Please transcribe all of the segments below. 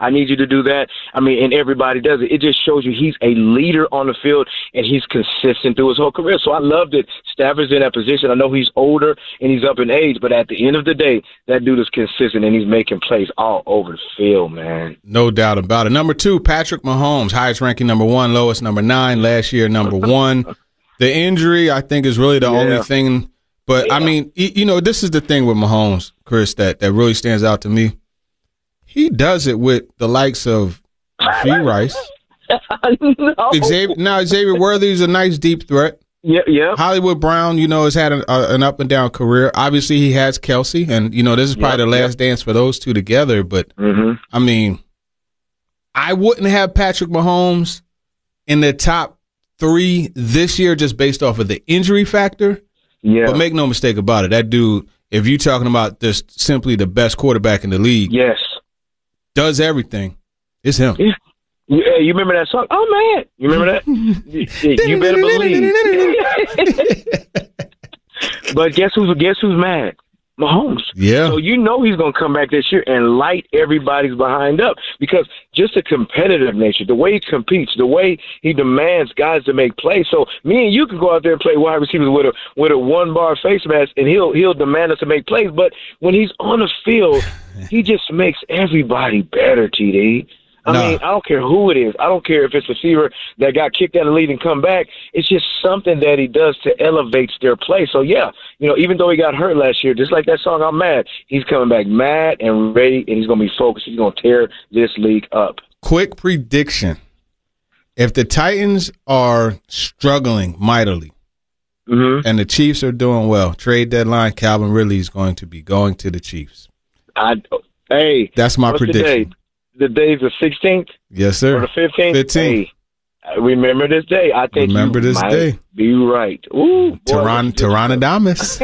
I need you to do that. I mean, and everybody does it. It just shows you he's a leader on the field, and he's consistent through his whole career. So I love that Stafford's in that position. I know he's older and he's up in age, but at the end of the day, that dude is consistent, and he's making plays all over the field, man. No doubt about it. Number 2, Patrick Mahomes, highest ranking number 1, lowest number 9, last year number 1. The injury, I think, is really the only thing. But, I mean, you know, this is the thing with Mahomes, Chris, that really stands out to me. He does it with the likes of G. Rice. Xavier Worthy is a nice deep threat. Yeah. Hollywood Brown, you know, has had an up and down career. Obviously, he has Kelsey, and, you know, this is probably the last dance for those two together. But, I mean, I wouldn't have Patrick Mahomes in the top 3 this year just based off of the injury factor. Yeah. But make no mistake about it, that dude, if you're talking about just simply the best quarterback in the league, does everything, it's him. Yeah, you remember that song? Oh, man. You remember that? You better believe. But guess who's mad? Mahomes. Yeah. So you know he's going to come back this year and light everybody's behind up, because just the competitive nature, the way he competes, the way he demands guys to make plays. So me and you can go out there and play wide receivers with a one-bar face mask, and he'll demand us to make plays. But when he's on the field, he just makes everybody better, TD. I mean, I don't care who it is. I don't care if it's a receiver that got kicked out of the lead and come back. It's just something that he does to elevate their play. So, yeah, you know, even though he got hurt last year, just like that song, I'm Mad, he's coming back mad and ready, and he's going to be focused. He's going to tear this league up. Quick prediction. If the Titans are struggling mightily and the Chiefs are doing well, trade deadline, Calvin Ridley is going to be going to the Chiefs. That's my prediction. The day's the 16th? Yes, sir. Or the 15th? 15th. Hey, remember this day. I think remember you this might day. Be right. Ooh, Tyrannadamus.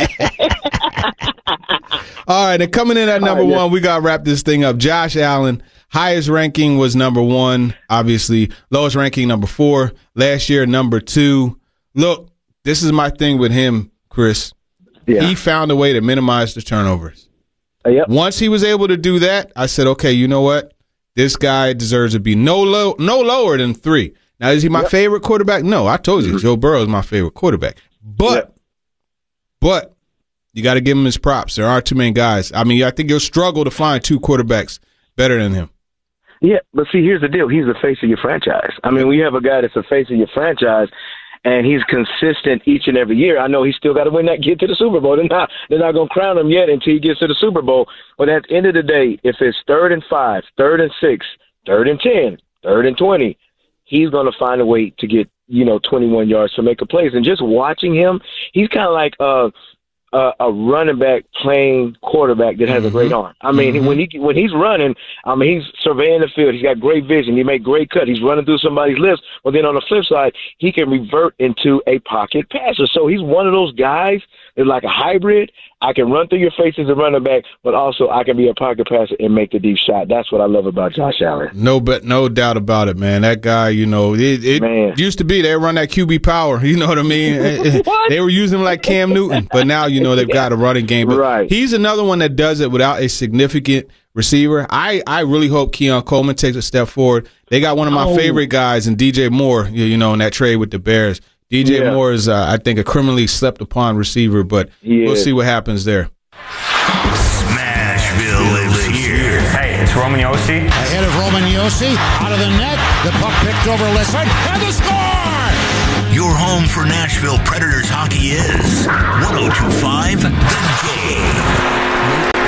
All right, and coming in at number 1, we got to wrap this thing up. Josh Allen, highest ranking was number 1, obviously. Lowest ranking, number 4. Last year, number 2. Look, this is my thing with him, Chris. Yeah. He found a way to minimize the turnovers. Once he was able to do that, I said, okay, you know what? This guy deserves to be no lower than 3. Now, is he my favorite quarterback? No, I told you, Joe Burrow is my favorite quarterback. But you got to give him his props. There aren't too many guys. I mean, I think you'll struggle to find 2 quarterbacks better than him. Yeah, but see, here's the deal. He's the face of your franchise. I mean, when you have a guy that's the face of your franchise, and he's consistent each and every year, I know he's still got to win that, get to the Super Bowl. They're not going to crown him yet until he gets to the Super Bowl. But at the end of the day, if it's 3rd and 5, 3rd and 6, 3rd and 10, 3rd and 20, he's going to find a way to get, 21 yards to make a play. And just watching him, he's kind of like a running back playing quarterback that has a great arm. I mean, when he's running, I mean, he's surveying the field. He's got great vision. He make great cuts. He's running through somebody's lips. But then on the flip side, he can revert into a pocket passer. So he's one of those guys that's like a hybrid. I can run through your face as a running back, but also I can be a pocket passer and make the deep shot. That's what I love about Josh Allen. No doubt about it, man. That guy, it used to be they run that QB power. You know what I mean? They were using him like Cam Newton, but now they've got a running game. But he's another one that does it without a significant receiver. I really hope Keon Coleman takes a step forward. They got one of my favorite guys in DJ Moore. In that trade with the Bears. DJ Moore is, I think, a criminally slept-upon receiver, but we'll see what happens there. Smashville is here. Hey, it's Roman Yossi. Ahead of Roman Yossi, out of the net, the puck picked over Lissard, and the score! Your home for Nashville Predators hockey is 102.5 The Game.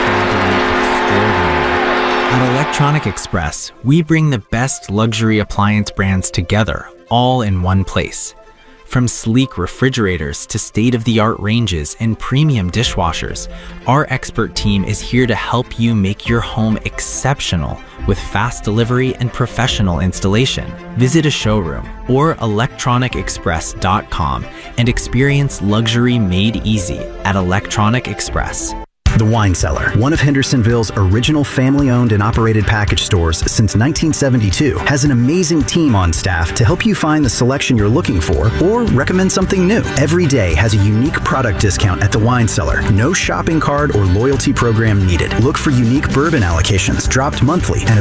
At Electronic Express, we bring the best luxury appliance brands together, all in one place. From sleek refrigerators to state-of-the-art ranges and premium dishwashers, our expert team is here to help you make your home exceptional with fast delivery and professional installation. Visit a showroom or electronicexpress.com and experience luxury made easy at Electronic Express. The Wine Cellar, one of Hendersonville's original family-owned and operated package stores since 1972, has an amazing team on staff to help you find the selection you're looking for or recommend something new. Every day has a unique product discount at The Wine Cellar. No shopping card or loyalty program needed. Look for unique bourbon allocations dropped monthly and